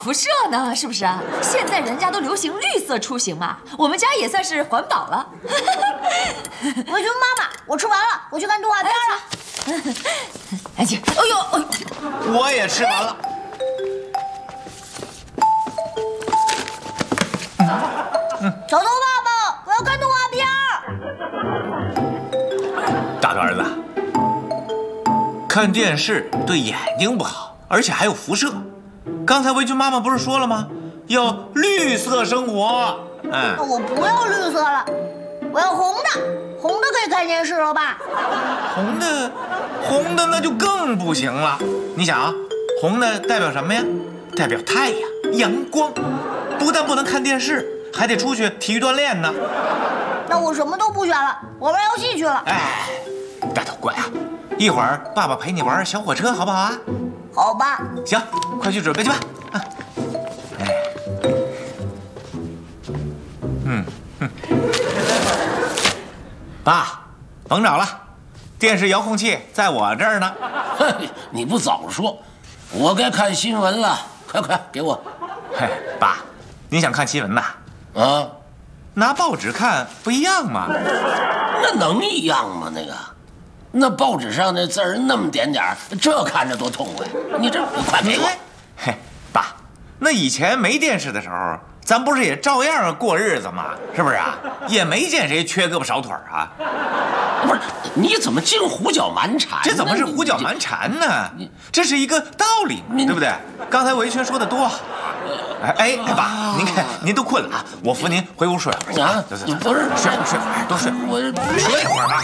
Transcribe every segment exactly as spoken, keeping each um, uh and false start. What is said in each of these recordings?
辐射呢，是不是啊？现在人家都流行绿色出行嘛，我们家也算是环保了。 维军妈妈，我吃完了，我去看动画片了。 哎去，哎呦，哎呦， 我也吃完了。 小头爸爸，我要看动画片。 大头儿子，看电视对眼睛不好，而且还有辐射。刚才维军妈妈不是说了吗？要绿色生活。嗯， 我不要绿色了，我要红的，红的可以看电视了吧？ 红的，红的那就更不行了。你想啊，红的代表什么呀？代表太阳、阳光，不但不能看电视，还得出去体育锻炼呢。 那我什么都不选了，我玩游戏去了。 哎，大头乖啊，一会儿爸爸陪你玩小火车，好不好啊？ 好吧。 行，快去准备去吧。啊，哎，嗯哼，爸，甭找了，电视遥控器在我这儿呢。 嘿，你不早说，我该看新闻了，快快给我。 嘿，爸，你想看新闻呐？ 啊， 拿报纸看不一样吗？ 那能一样吗？那个。那报纸上的字儿那么点点儿，这看着多痛快！你这快给我！ 嘿，爸，那以前没电视的时候，咱不是也照样过日子吗？是不是啊？也没见谁缺胳膊少腿啊。 不是，你怎么净胡搅蛮缠？ 这怎么是胡搅蛮缠呢？这是一个道理嘛，对不对？刚才维权说的多好。哎哎，爸，您看您都困了啊，我扶您回屋睡会儿啊。 不是， 睡睡会儿，多睡， 我睡会儿吧。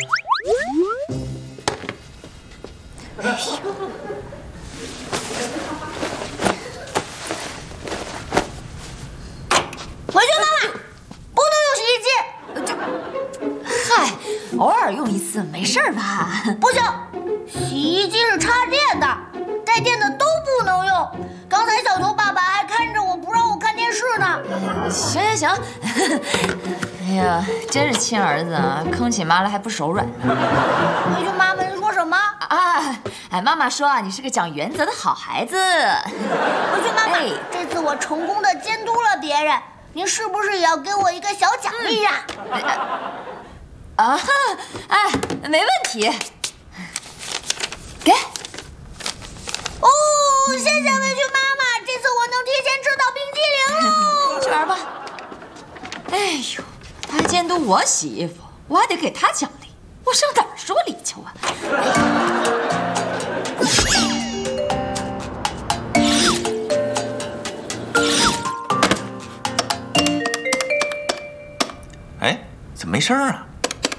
哎呦！ 维军妈妈，不能用洗衣机。 嗨，偶尔用一次没事吧？ 不行，洗衣机是插电的，带电的都不能用。刚才小头爸爸还看着我不让我看电视呢。 行行行，哎呀，真是亲儿子啊，坑起妈来还不手软呢。 维军妈妈，你说什么？ 啊，哎，妈妈说啊，你是个讲原则的好孩子。 维军妈妈， 哎、 这次我成功的监督了别人，您是不是也要给我一个小奖励呀？ 嗯、啊，哎，没问题。给。 哦，谢谢维军妈妈，这次我能提前吃到冰激凌喽。 去玩吧。哎呦，他还监督我洗衣服，我还得给他奖励，我上哪儿说理去啊？ 哎，怎么没声啊？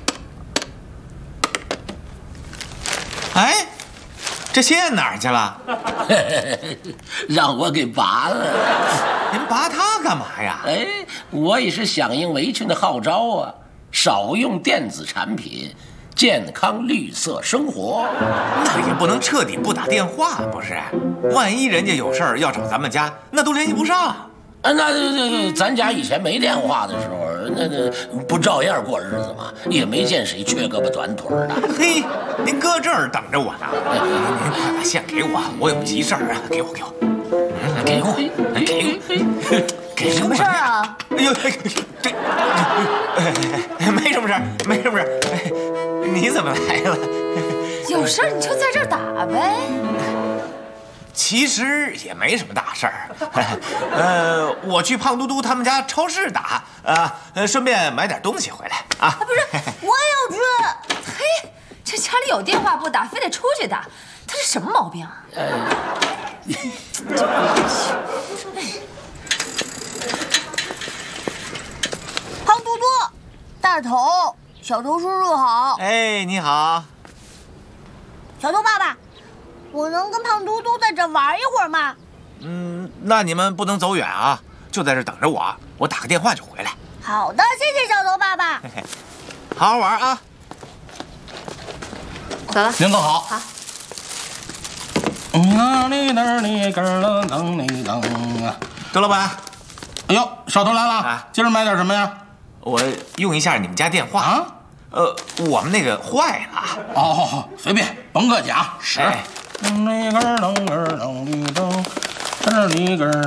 哎，这线哪儿去了？ 让我给拔了。 您拔它干嘛呀？ 哎，我也是响应维群的号召啊，少用电子产品，健康绿色生活。 那也不能彻底不打电话，不是？万一人家有事儿要找咱们家，那都联系不上。 啊，那那那咱家以前没电话的时候，那那不照样过日子吗？也没见谁缺胳膊短腿的。 嘿，您搁这儿等着我呢。您快把线给我，我有急事儿啊！给我，给我，给我，给我，给什么事儿啊？ 哎呦，这没什么事儿，没什么事儿。你怎么来了？ 有事儿你就在这儿打呗。 其实也没什么大事儿，呃，我去胖嘟嘟他们家超市打，啊，顺便买点东西回来啊。 不是，我也要去。 嘿，这家里有电话不打，非得出去打，他这什么毛病啊？ 胖嘟嘟，大头，小头叔叔好。 哎，你好， 小头爸爸。我能跟胖嘟嘟在这玩一会儿吗？ 嗯，那你们不能走远啊，就在这等着我，我打个电话就回来。 好的，谢谢小头爸爸。 嘿嘿，好好玩啊！ 走了， 您走好。 好。 周老板， 哎呦，小头来了，啊、今儿买点什么呀？ 我用一下你们家电话啊。呃，我们那个坏了。 哦，随便，甭客气啊。 是。哎这里一根。